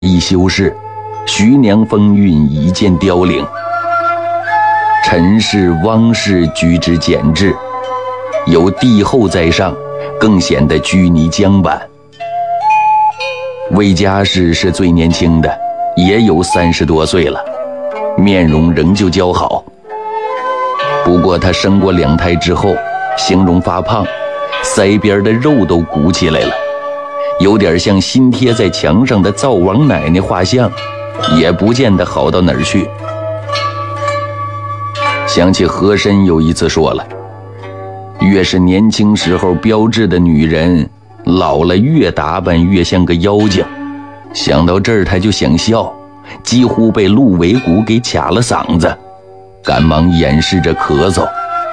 一修饰，徐娘风韵已见凋零。陈氏、汪氏举止简致，有帝后在上，更显得拘泥僵板。魏家氏是最年轻的，也有30多岁了，面容仍旧姣好。不过她生过2胎之后，形容发胖，腮边的肉都鼓起来了，有点像新贴在墙上的灶王奶奶画像，也不见得好到哪儿去。想起和珅有一次说了，越是年轻时候标致的女人，老了越打扮越像个妖精。想到这儿他就想笑，几乎被鹿尾骨给卡了嗓子，赶忙掩饰着咳嗽。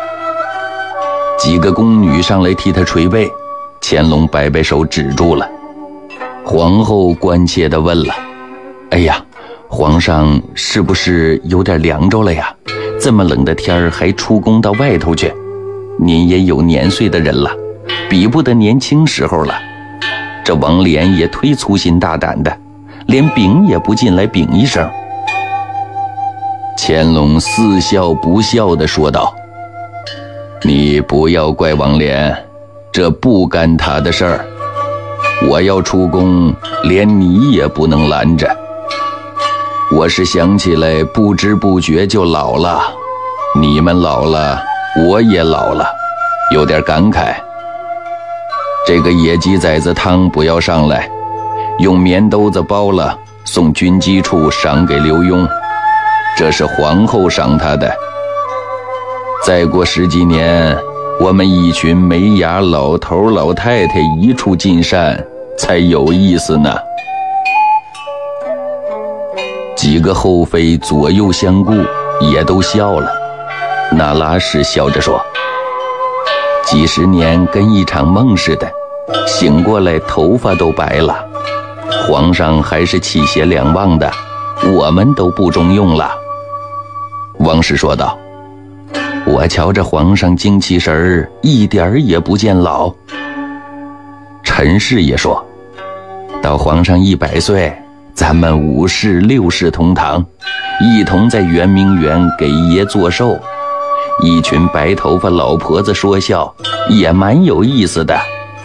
几个宫女上来替他捶背，乾隆摆摆手止住了。皇后关切地问了，哎呀，皇上是不是有点凉着了呀？这么冷的天儿还出宫到外头去，您也有年岁的人了，比不得年轻时候了。这王莲也忒粗心大胆的，连禀也不进来禀一声。乾隆似笑不笑地说道，你不要怪王莲，这不干他的事儿。我要出宫，连你也不能拦着。我是想起来不知不觉就老了，你们老了，我也老了，有点感慨。这个野鸡崽子汤不要上来，用棉兜子包了，送军机处赏给刘墉，这是皇后赏他的。再过10几年，我们一群没牙老头老太太一处进膳才有意思呢。几个后妃左右相顾，也都笑了。那拉氏笑着说，几10年跟一场梦似的，醒过来头发都白了。皇上还是气血两旺的，我们都不中用了。汪氏说道，我瞧着皇上精气神儿一点儿也不见老。陈氏也说，到皇上100岁，咱们5世6世同堂，一同在圆明园给爷做寿，一群白头发老婆子说笑，也蛮有意思的。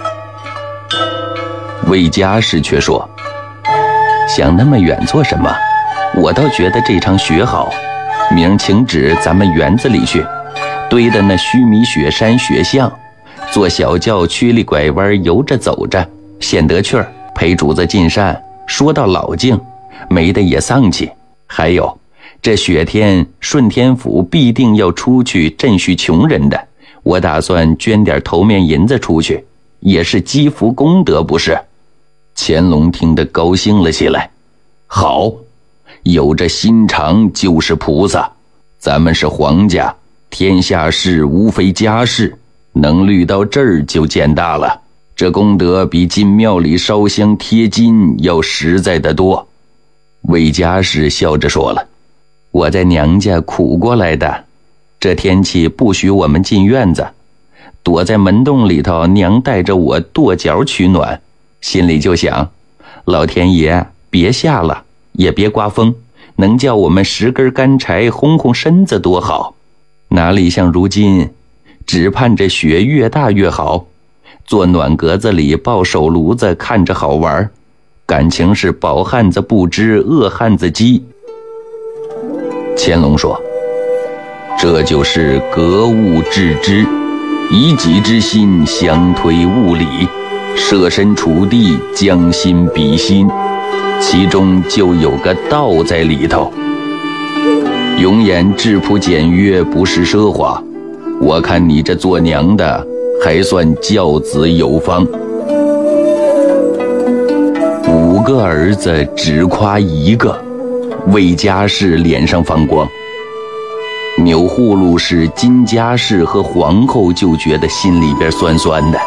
魏家氏却说，想那么远做什么？我倒觉得这场雪好，明儿请旨咱们园子里去，堆的那须弥雪山雪像，坐小轿曲里拐弯游着走着，显得趣儿，陪主子进膳，说到老境，没的也丧气。还有这雪天顺天府必定要出去赈恤穷人的，我打算捐点头面银子出去，也是积福功德，不是？乾隆听得高兴了起来，好，有这心肠就是菩萨，咱们是皇家，天下事无非家事，能虑到这儿就见大了，这功德比进庙里烧香贴金要实在得多。魏家氏笑着说了，我在娘家苦过来的，这天气不许我们进院子，躲在门洞里头，娘带着我跺脚取暖，心里就想，老天爷别下了，也别刮风，能叫我们10根干柴烘烘身子多好。哪里像如今，只盼着雪越大越好，坐暖格子里抱手炉子看着好玩，感情是饱汉子不知饿汉子饥。乾隆说，这就是格物致知，以己之心相推物理，设身处地，将心比心，其中就有个道在里头。永远质朴简约，不是奢华，我看你这做娘的还算教子有方。5个儿子只夸1个，魏家氏脸上放光。钮祜禄氏、金家氏和皇后就觉得心里边酸酸的。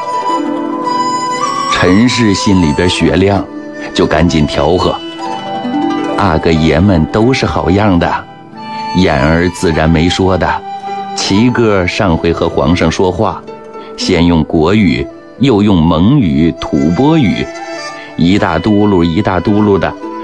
陈氏心里边雪亮，就赶紧调和，阿哥爷们都是好样的。燕儿自然没说的，齐哥上回和皇上说话，先用国语，又用蒙语、吐蕃语，一大嘟噜一大嘟噜的，